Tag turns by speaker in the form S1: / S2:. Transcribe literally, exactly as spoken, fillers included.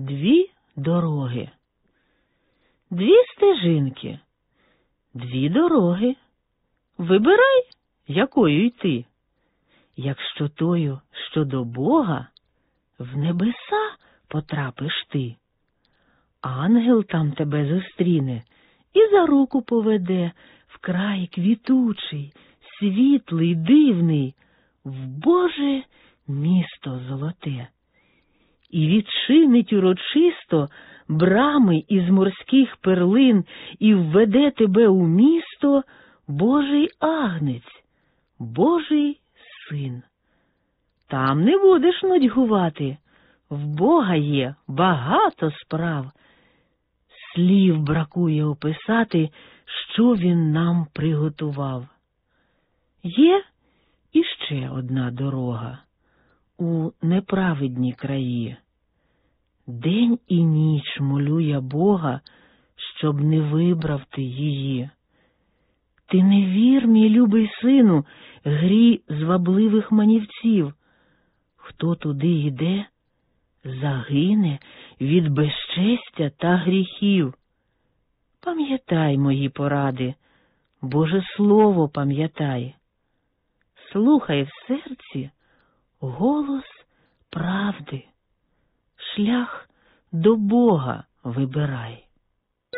S1: Дві дороги. Дві стежинки. Дві дороги. Вибирай, якою йти. Якщо тою, що до Бога, в небеса потрапиш ти. Ангел там тебе зустріне і за руку поведе в край квітучий, світлий, дивний, в Боже місто золоте. І відчинить урочисто брами із морських перлин і введе тебе у місто Божий агнець, Божий син. Там не будеш нудьгувати, в Бога є багато справ. Слів бракує описати, що він нам приготував. Є іще одна дорога у неправедні краї. День і ніч молю я Бога, щоб не вибрав ти її. Ти не вір, мій любий сину, грі звабливих манівців. Хто туди йде, загине від безчестя та гріхів. Пам'ятай мої поради, Боже слово пам'ятай. Слухай в серці голос правди, шлях до Бога вибирай.